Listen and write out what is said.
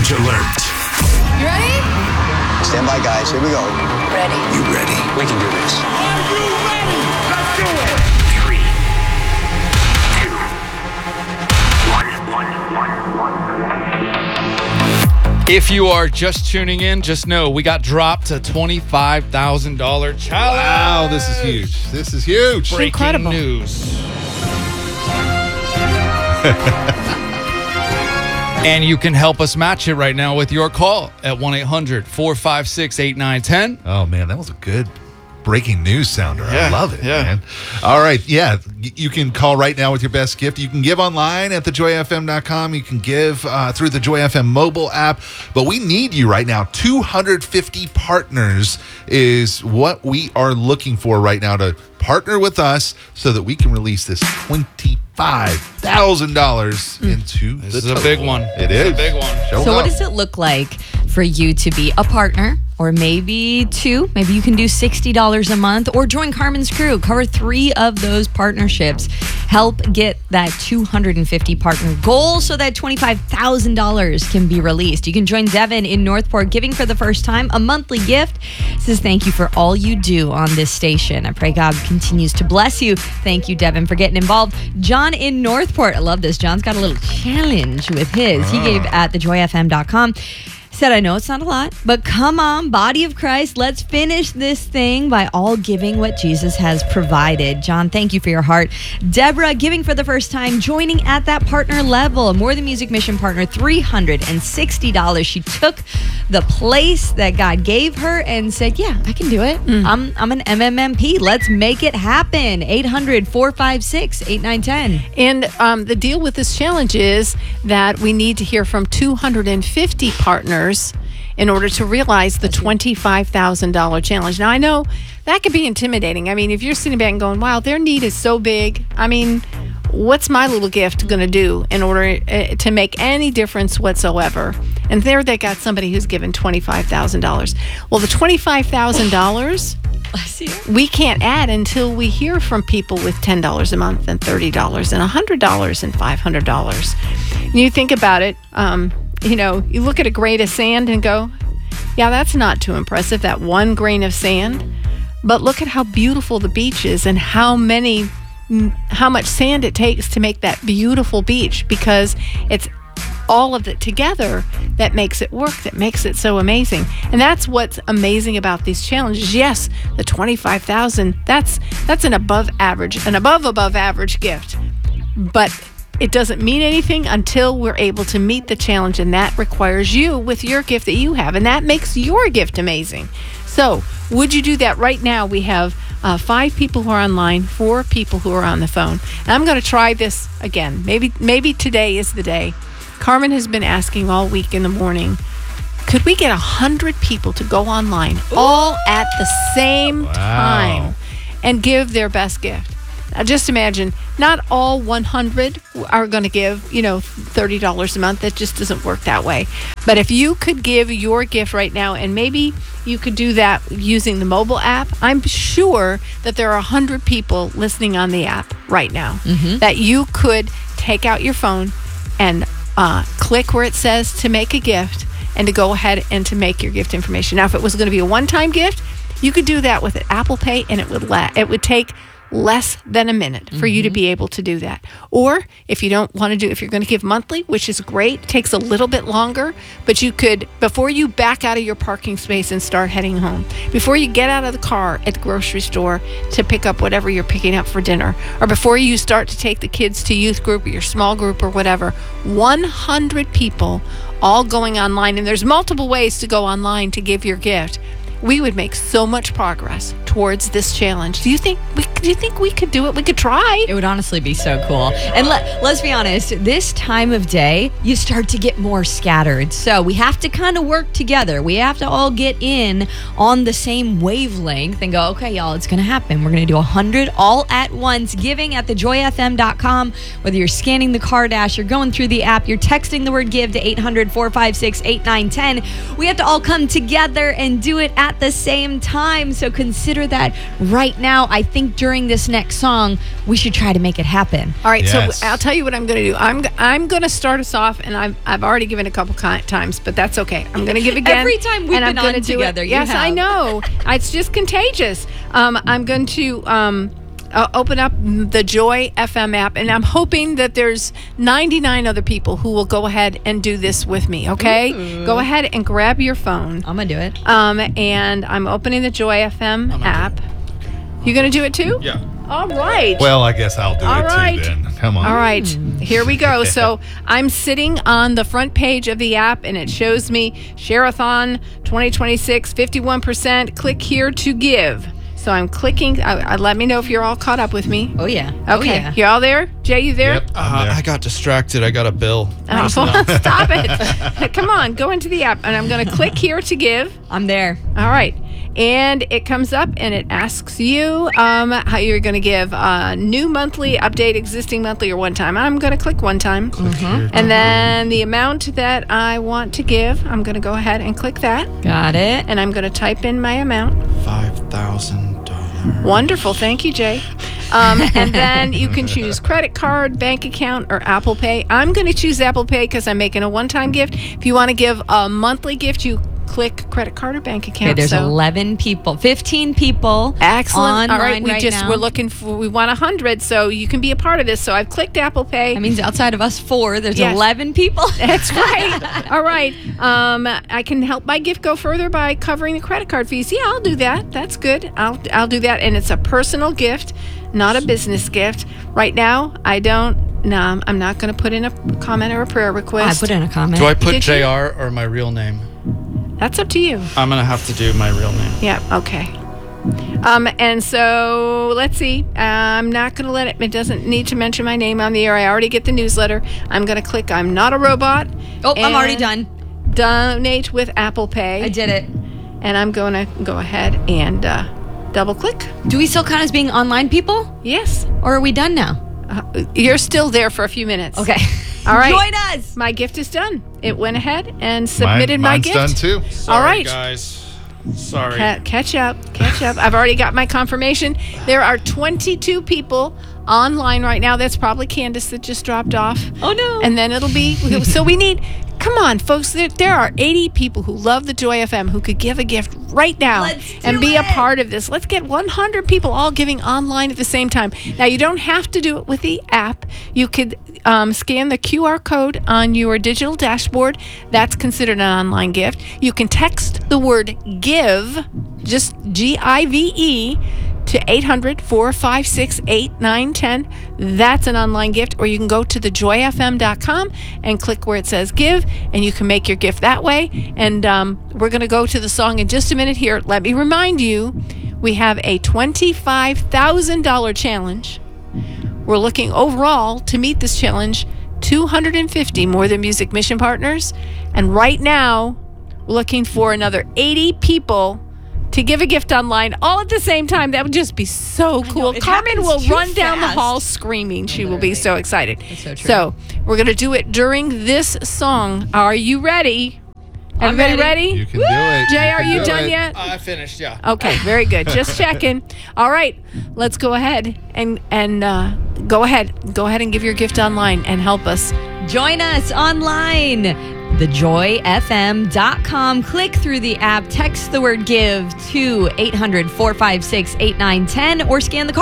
Challenge alert. You ready? Stand by, guys. Here we go. Ready. You ready? We can do this. Are you ready? Let's do it. 3, 2, 1. If you are just tuning in, just know we got dropped a $25,000 challenge. Wow, this is huge. This is huge. Breaking Incredible. news. And you can help us match it right now with your call at 1-800-456-8910. Oh, man, that was a good breaking news sounder. I Yeah, love it, yeah. man. All right, yeah, you can call right now with your best gift. You can give online at thejoyfm.com. You can give through the Joy FM mobile app. But we need you right now. 250 partners is what we are looking for right now to partner with us so that we can release this $25,000 into This the is a total. big one. It It's is a big one. Show So what up. does it look like for you to be a partner, or maybe two? Maybe you can do $60 a month, or join Carmen's crew. Cover 3 of those partnerships. Help get that 250 partner goal so that $25,000 can be released. You can join Devin in Northport, giving for the first time a monthly gift. Says thank you for all you do on this station. I pray God continues to bless you. Thank you, Devin, for getting involved. John in Northport. I love this. John's got a little challenge with his. He gave at thejoyfm.com. Said, I know it's not a lot, but come on, body of Christ, let's finish this thing by all giving what Jesus has provided. John, thank you for your heart. Deborah, giving for the first time, joining at that partner level. More Than Music Mission partner, $360. She took the place that God gave her and said, yeah, I can do it. I'm an MMMP. Let's make it happen. 800-456-8910. And the deal with this challenge is that we need to hear from 250 partners in order to realize the $25,000 challenge. Now, I know that could be intimidating. I mean, if you're sitting back and going, wow, their need is so big. I mean, what's my little gift going to do in order to make any difference whatsoever? And there they got somebody who's given $25,000. Well, the $25,000... we can't add until we hear from people with $10 a month and $30 and $100 and $500. And you think about it, you look at a grain of sand and go, yeah, that's not too impressive, that one grain of sand. But look at how beautiful the beach is and how much sand it takes to make that beautiful beach, because it's all of it together that makes it work, that makes it so amazing. And that's what's amazing about these challenges. Yes, the $25,000, that's an above average gift. But it doesn't mean anything until we're able to meet the challenge, and that requires you with your gift that you have, and that makes your gift amazing. So, would you do that right now? We have 5 people who are online, 4 people who are on the phone. And I'm going to try this again. Maybe today is the day. Carmen has been asking all week in the morning, could we get 100 people to go online all at the same time and give their best gift? Now, just imagine, not all 100 are going to give, $30 a month. That just doesn't work that way. But if you could give your gift right now, and maybe you could do that using the mobile app, I'm sure that there are 100 people listening on the app right now that you could take out your phone and click where it says to make a gift and to go ahead and to make your gift information. Now, if it was going to be a one-time gift, you could do that with Apple Pay, and it would take less than a minute for you to be able to do that. Or if you don't want to do, if you're going to give monthly, which is great, takes a little bit longer, but you could, before you back out of your parking space and start heading home, before you get out of the car at the grocery store to pick up whatever you're picking up for dinner, or before you start to take the kids to youth group or your small group or whatever, 100 people all going online, and there's multiple ways to go online to give your gift. We would make so much progress towards this challenge. Do you think we could do it? We could try. It would honestly be so cool. And let's be honest, this time of day, you start to get more scattered. So we have to kind of work together. We have to all get in on the same wavelength and go, okay, y'all, it's going to happen. We're going to do 100 all at once, giving at thejoyfm.com. Whether you're scanning the car dash, you're going through the app, you're texting the word give to 800-456-8910. We have to all come together and do it at the same time. So consider that right now. I think during during this next song, we should try to make it happen. All right, Yes. so I'll tell you what I'm going to do. I'm going to start us off, and I've already given a couple times, but that's okay. I'm going to give again. Every time we've and I'm been gonna on do it. together, you Yes, I have. know. It's just contagious. I'm going to open up the Joy FM app, and I'm hoping that there's 99 other people who will go ahead and do this with me. Okay, go ahead and grab your phone. I'm going to do it. And I'm opening the Joy FM app. You going to do it too? Yeah. All right. Well, I guess I'll do All it right. too then. Come on. All right, here we go. So I'm sitting on the front page of the app, and it shows me Share-a-thon 2026, 51%. Click here to give. So I'm clicking. Let me know if you're all caught up with me. Oh, yeah. Okay, Oh, yeah. you all there? Jay, you there? Yep, I'm there. I got distracted. I got a bill. Oh, stop it. Come on, go into the app, and I'm going to click here to give. I'm there. All right. And it comes up and it asks you how you're going to give new monthly, update existing monthly, or one time. I'm going to click one time. And then the amount that I want to give, I'm going to go ahead and click that. Got it. And I'm going to type in my amount. $5,000. Wonderful. Thank you, Jay. And then you can choose credit card, bank account, or Apple Pay. I'm going to choose Apple Pay because I'm making a one-time gift. If you want to give a monthly gift, you click credit card or bank account. Okay, there's So- 11 people, 15 people. Excellent. All right, online now. we're looking for, we want 100, so you can be a part of this. So I've clicked Apple Pay. That means outside of us four, there's Yes. 11 people. That's right. All right. I can help my gift go further by covering the credit card fees. Yeah, I'll do that. That's good. I'll do that. And it's a personal gift, not a business gift. Right now, I'm not going to put in a comment or a prayer I request. put in a comment. Do I put Did you? JR or my real name? That's up to you. I'm going to have to do my real name. Yeah, okay. And so let's see. I'm not going to let it doesn't need to mention my name on the air. I already get the newsletter. I'm going to click I'm not a robot. Oh, I'm already and done. Donate with Apple Pay. I did it. And I'm going to go ahead and double click. Do we still count as being online people? Yes. Or are we done now? You're still there for a few minutes. Okay. All right. Join us. My gift is done. It went ahead and submitted my Mine's gift. done too. Sorry, All right. guys. Sorry. Catch up. I've already got my confirmation. There are 22 people online right now. That's probably Candace that just dropped off. Oh, no. And then it'll be, so we need, come on, folks. There are 80 people who love the Joy FM who could give a gift right now Let's and do be a it. part of this. Let's get 100 people all giving online at the same time. Now, you don't have to do it with the app. You could scan the QR code on your digital dashboard. That's considered an online gift. You can text the word GIVE, just GIVE, to 800-456-8910. That's an online gift. Or you can go to thejoyfm.com and click where it says give, and you can make your gift that way. And we're going to go to the song in just a minute here. Let me remind you, we have a $25,000 challenge. We're looking overall to meet this challenge 250 More Than Music mission partners. And right now, we're looking for another 80 people to give a gift online all at the same time. That would just be so cool. it Carmen happens will too run down the fast. hall screaming. She will be so excited. so true. So we're going to do it during this song. Are you ready? Everybody ready? You can do it. Jay, are can you do done it. yet? I finished, yeah. Okay, very good. Just checking. All right, let's go ahead and go ahead and give your gift online and help us. Join us online. TheJoyFM.com. Click through the app, text the word give to 800-456-8910, or scan the